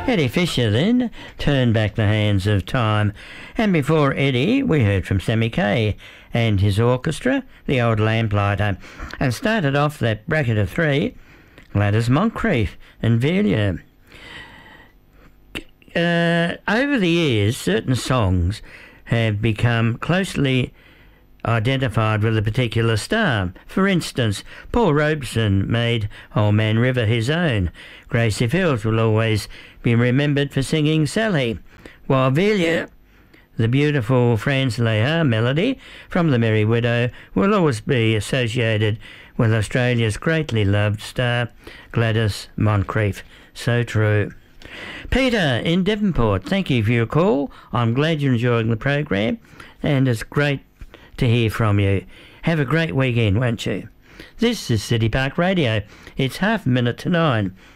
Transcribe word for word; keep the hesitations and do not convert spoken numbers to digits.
Eddie Fisher then turned back the hands of time. And before Eddie, we heard from Sammy Kaye and his orchestra, the Old Lamplighter, and started off that bracket of three, Gladys Moncrief and Velia. Uh, over the years, certain songs have become closely identified with a particular star. For instance, Paul Robeson made Old Man River his own. Gracie Fields will always be remembered for singing Sally, while Velia, the beautiful Franz Lehar melody from The Merry Widow, will always be associated with Australia's greatly loved star, Gladys Moncrief. So true. Peter in Devonport, thank you for your call. I'm glad you're enjoying the program, and it's great to hear from you. Have a great weekend, won't you? This is City Park Radio. It's half a minute to nine.